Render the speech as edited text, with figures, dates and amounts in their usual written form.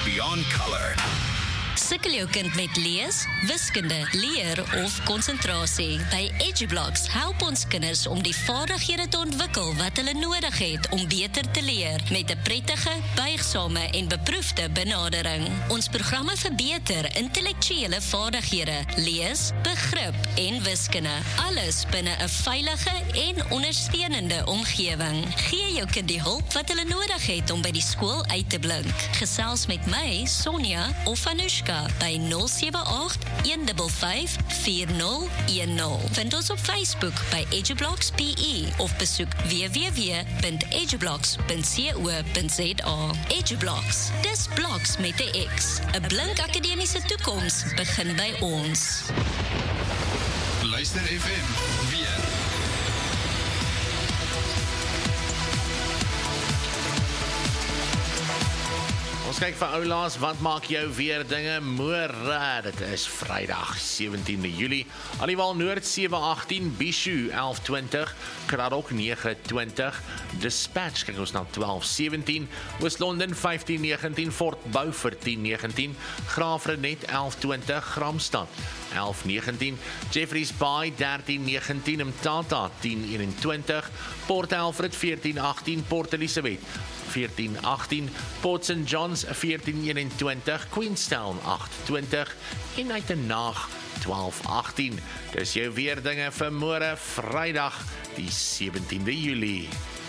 beyond color. Sukkel jou kind met lees, wiskunde, leer of konsentrasie? By EduBlocks help ons kinders om die vaardighede te ontwikkel wat hulle nodig het om beter te leer met 'n prettige, buigsame en beproefde benadering. Ons programme verbeter intellektuele vaardighede, lees, begrip en wiskunde. Alles binne 'n veilige en ondersteunende omgewing. Gee jou kind die hulp wat hulle nodig het om by die skool uit te blink. Gesels met my, Sonja of Anushka by 078-155-4010. Vind ons op Facebook by EduBlocks PE of besoek www.edublocks.co.za. EduBlocks, dis bloks met 'n X. 'n blink akademiese toekoms begin by ons. Luister FM weer. Ons kyk vir oulaas, wat maak jou weer dinge môre? Dit is Vrydag 17de Julie. Aliwal Noord 718, Bishu 1120, Kraddock 920, Dispatch kyk ons na 1217, Oos-London 1519, Fort Beaufort 1019, Graafrenet 1120, Gramstad 1119, Jeffreys Bay 1319, Mtata 1021, Port Alfred 1418, Port Elizabeth 1418, Port St. John's 1421, Queenstown 820 en Uitenhaag 1218. Dis jou weerdinge vir môre Vrydag die 17de Julie.